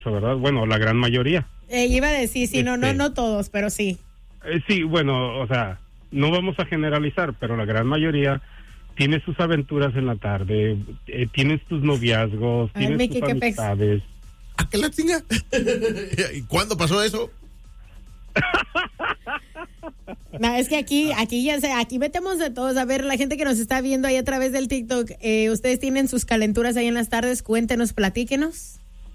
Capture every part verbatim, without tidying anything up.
¿verdad? Bueno, la gran mayoría. Eh, iba a decir, sí, este, no, no, no todos, pero sí. Eh, sí, bueno, o sea, no vamos a generalizar, pero la gran mayoría tiene sus aventuras en la tarde, eh, tienes tus noviazgos, Ay, tienes Mickey, tus amistades. ¿A qué la chinga? ¿Y cuándo pasó eso? No, es que aquí, aquí ya sé, aquí metemos de todos. A ver, la gente que nos está viendo ahí a través del TikTok, eh, ¿ustedes tienen sus calenturas ahí en las tardes? Cuéntenos, platíquenos.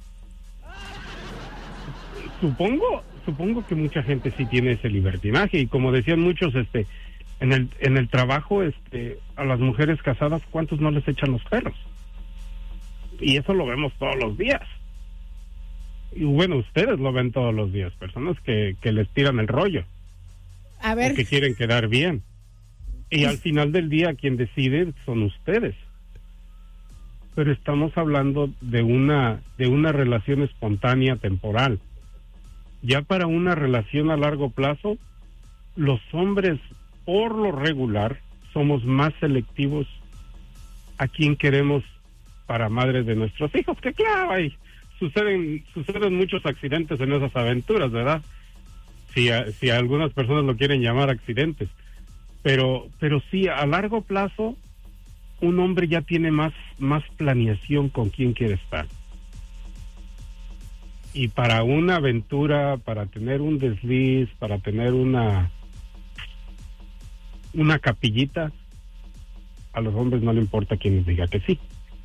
Supongo, supongo que mucha gente sí tiene ese libertinaje y como decían muchos, este, en el en el trabajo, este, a las mujeres casadas, ¿cuántos no les echan los perros? Y eso lo vemos todos los días. Y bueno, ustedes lo ven todos los días, personas que, que les tiran el rollo. A ver. Que quieren quedar bien. Y al final del día quien decide son ustedes. Pero estamos hablando de una de una relación espontánea temporal. Ya para una relación a largo plazo, los hombres por lo regular somos más selectivos a quien queremos para madres de nuestros hijos, que claro, hay suceden suceden muchos accidentes en esas aventuras, ¿verdad? Si a, si a algunas personas lo quieren llamar accidentes, pero pero sí, a largo plazo un hombre ya tiene más más planeación con quién quiere estar. Y para una aventura, para tener un desliz, para tener una una capillita, a los hombres no le importa quién les diga que sí.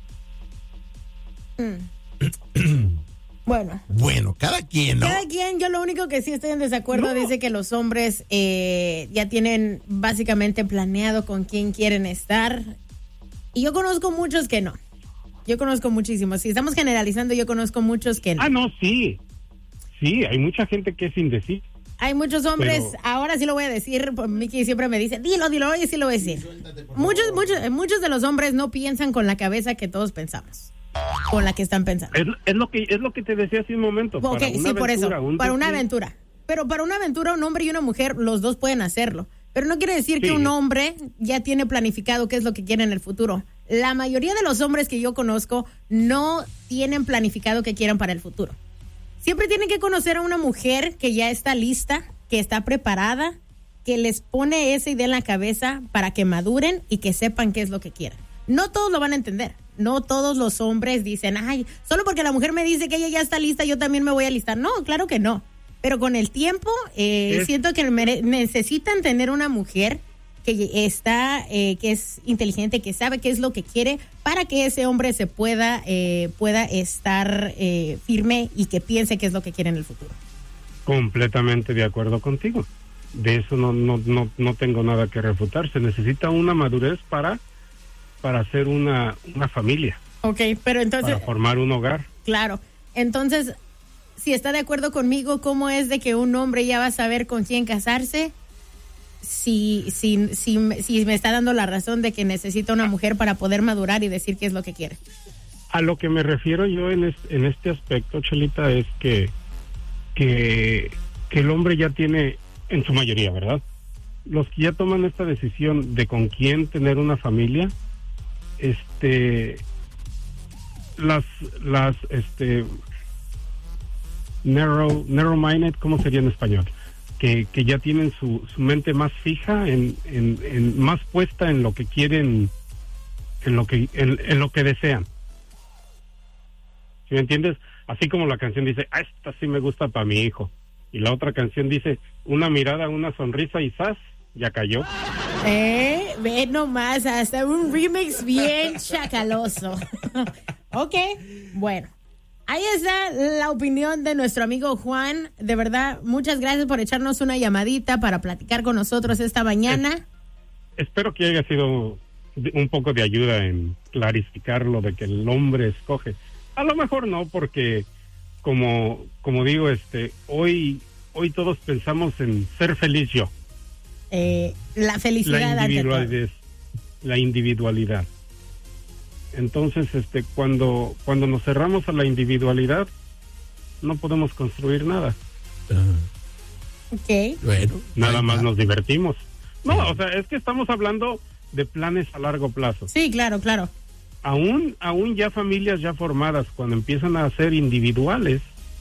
Mm. Bueno. Bueno, cada quien, ¿no? Cada quien, yo lo único que sí estoy en desacuerdo, no. Dice que los hombres eh, ya tienen básicamente planeado con quién quieren estar. Y yo conozco muchos que no. Yo conozco muchísimos. Si estamos generalizando, yo conozco muchos que no. Ah, no, sí. Sí, hay mucha gente que es indecisa. Hay muchos hombres, pero... ahora sí lo voy a decir, Mickey siempre me dice, dilo, dilo, hoy sí lo voy a decir. Suéltate, muchos, muchos, muchos de los hombres no piensan con la cabeza que todos pensamos. Con la que están pensando. Es, es lo que es lo que te decía hace un momento. Ok, para una sí, por eso, un para una aventura. Pero para una aventura, un hombre y una mujer, los dos pueden hacerlo. Pero no quiere decir sí. que un hombre ya tiene planificado qué es lo que quiere en el futuro. La mayoría de los hombres que yo conozco no tienen planificado qué quieren para el futuro. Siempre tienen que conocer a una mujer que ya está lista, que está preparada, que les pone esa idea en la cabeza para que maduren y que sepan qué es lo que quieren. No todos lo van a entender. No todos los hombres dicen, ay, solo porque la mujer me dice que ella ya está lista, yo también me voy a alistar. No, claro que no. Pero con el tiempo, eh, es... siento que mere- necesitan tener una mujer que está, eh, que es inteligente, que sabe qué es lo que quiere, para que ese hombre se pueda, eh, pueda estar eh, firme y que piense qué es lo que quiere en el futuro. Completamente de acuerdo contigo. De eso no, no, no, no tengo nada que refutar. Se necesita una madurez para, para hacer una, una familia. Ok, pero entonces... Para formar un hogar. Claro. Entonces, si está de acuerdo conmigo, ¿cómo es de que un hombre ya va a saber con quién casarse? Si, si, si, si me está dando la razón de que necesita una mujer para poder madurar y decir qué es lo que quiere. A lo que me refiero yo en, es, en este aspecto, Chelita, es que, que, que el hombre ya tiene, en su mayoría, ¿verdad? Los que ya toman esta decisión de con quién tener una familia, este, las, las, este, narrow, narrow-minded, ¿cómo sería en español? Que, que ya tienen su, su mente más fija, en, en, en más puesta en lo que quieren, en lo que, en, en lo que desean. ¿Sí me entiendes? Así como la canción dice, ah, esta sí me gusta para mi hijo. Y la otra canción dice, una mirada, una sonrisa y ¡zas! Ya cayó. Eh, ve nomás, hasta un remix bien chacaloso. Ok, bueno. Ahí está la opinión de nuestro amigo Juan. De verdad, muchas gracias por echarnos una llamadita para platicar con nosotros esta mañana. Es, espero que haya sido un poco de ayuda en clarificar lo de que el hombre escoge. A lo mejor no, porque como como digo, este, hoy hoy todos pensamos en ser feliz yo. Eh, la felicidad. La individualidad. La individualidad. Entonces, este, cuando cuando nos cerramos a la individualidad, no podemos construir nada. Uh-huh. Ok. Bueno, nada más está. Nos divertimos. No, o sea, es que estamos hablando de planes a largo plazo. Sí, claro, claro. Aún, aún ya familias ya formadas, cuando empiezan a ser individuales,